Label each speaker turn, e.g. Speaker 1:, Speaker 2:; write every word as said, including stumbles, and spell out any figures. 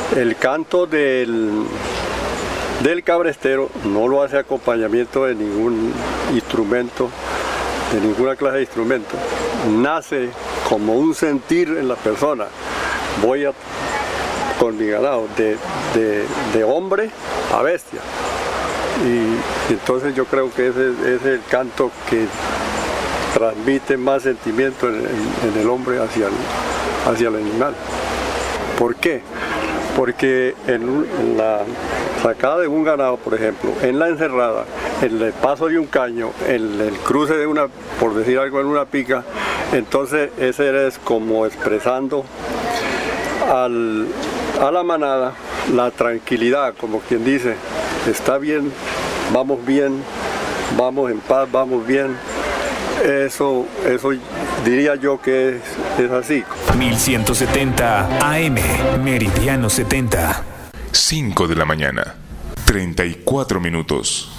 Speaker 1: El canto del, del cabrestero no lo hace acompañamiento de ningún instrumento, de ninguna clase de instrumento. Nace como un sentir en la persona. Voy a, con mi ganado, de, de, de hombre a bestia. Y, y entonces yo creo que ese, ese es el canto que transmite más sentimiento en, en, en el hombre hacia el, hacia el animal. ¿Por qué? Porque en, en la sacada de un ganado, por ejemplo, en la encerrada, en el paso de un caño, en el cruce de una, por decir algo, en una pica, entonces ese es como expresando al, a la manada la tranquilidad, como quien dice, está bien, vamos bien, vamos en paz, vamos bien. Eso, eso diría yo que es, es así.
Speaker 2: mil ciento setenta A M, Meridiano setenta.
Speaker 3: cinco de la mañana, treinta y cuatro minutos.